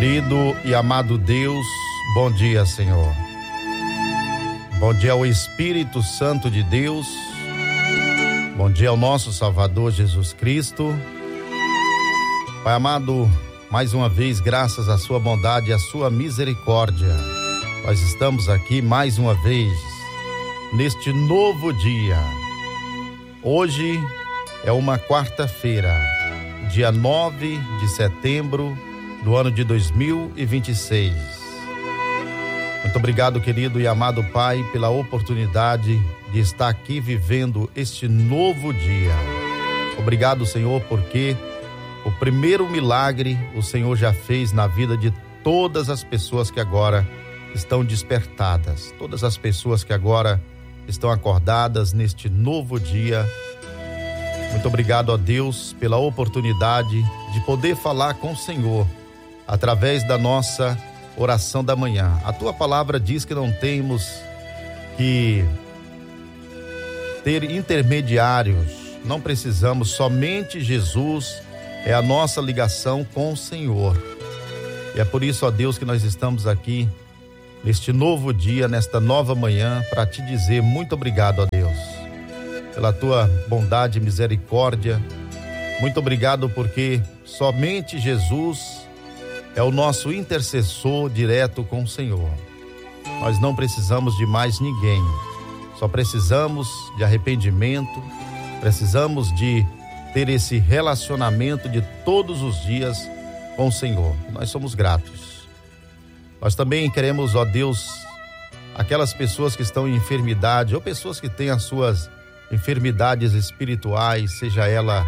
Querido e amado Deus, bom dia, Senhor. Bom dia ao Espírito Santo de Deus. Bom dia ao nosso Salvador Jesus Cristo. Pai amado, mais uma vez, graças à sua bondade e à sua misericórdia, nós estamos aqui mais uma vez neste novo dia. Hoje é uma quarta-feira, dia 9 de setembro do ano de 2026. Muito obrigado, querido e amado Pai, pela oportunidade de estar aqui vivendo este novo dia. Obrigado, Senhor, porque o primeiro milagre o Senhor já fez na vida de todas as pessoas que agora estão despertadas, todas as pessoas que agora estão acordadas neste novo dia. Muito obrigado a Deus pela oportunidade de poder falar com o Senhor através da nossa oração da manhã. A tua palavra diz que não temos que ter intermediários, não precisamos, somente Jesus é a nossa ligação com o Senhor. E é por isso, ó Deus, que nós estamos aqui neste novo dia, nesta nova manhã, para te dizer muito obrigado, ó Deus, pela tua bondade e misericórdia. Muito obrigado porque somente Jesus é o nosso intercessor direto com o Senhor. Nós não precisamos de mais ninguém, só precisamos de arrependimento, precisamos de ter esse relacionamento de todos os dias com o Senhor. Nós somos gratos. Nós também queremos, ó Deus, aquelas pessoas que estão em enfermidade ou pessoas que têm as suas enfermidades espirituais, seja ela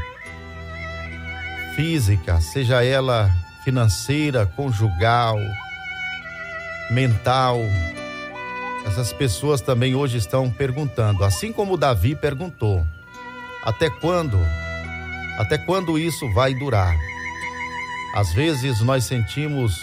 física, seja ela financeira, conjugal, mental. Essas pessoas também hoje estão perguntando, assim como Davi perguntou: até quando isso vai durar? Às vezes nós sentimos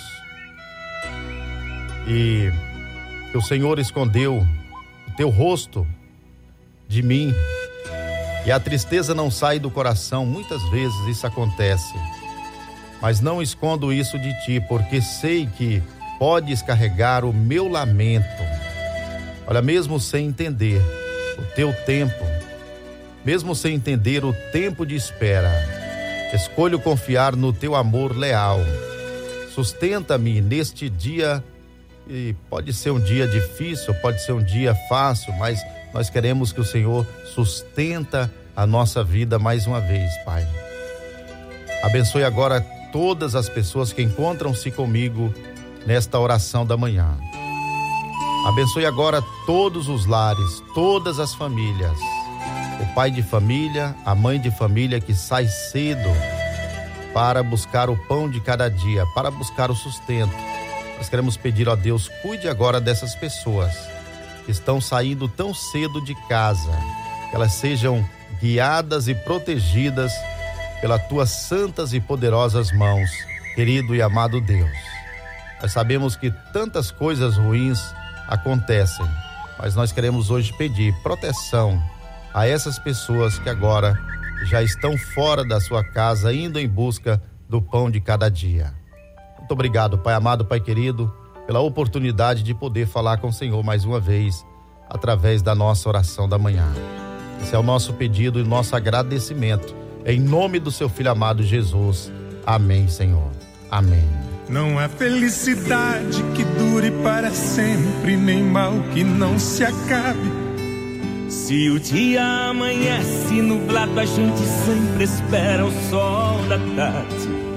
que o Senhor escondeu o teu rosto de mim e a tristeza não sai do coração. Muitas vezes isso acontece, mas não escondo isso de ti, porque sei que podes carregar o meu lamento. Olha, mesmo sem entender o teu tempo, mesmo sem entender o tempo de espera, escolho confiar no teu amor leal. Sustenta-me neste dia, e pode ser um dia difícil, pode ser um dia fácil, mas nós queremos que o Senhor sustenta a nossa vida mais uma vez, Pai. Abençoe agora todas as pessoas que encontram-se comigo nesta oração da manhã. Abençoe agora todos os lares, todas as famílias. O pai de família, a mãe de família que sai cedo para buscar o pão de cada dia, para buscar o sustento. Nós queremos pedir a Deus, cuide agora dessas pessoas que estão saindo tão cedo de casa, que elas sejam guiadas e protegidas pelas tuas santas e poderosas mãos, querido e amado Deus. Nós sabemos que tantas coisas ruins acontecem, mas nós queremos hoje pedir proteção a essas pessoas que agora já estão fora da sua casa, indo em busca do pão de cada dia. Muito obrigado, Pai amado, Pai querido, pela oportunidade de poder falar com o Senhor mais uma vez, através da nossa oração da manhã. Esse é o nosso pedido e nosso agradecimento, em nome do seu Filho amado Jesus. Amém, Senhor. Amém. Não há felicidade que dure para sempre, nem mal que não se acabe. Se o dia amanhece nublado, a gente sempre espera o sol da tarde.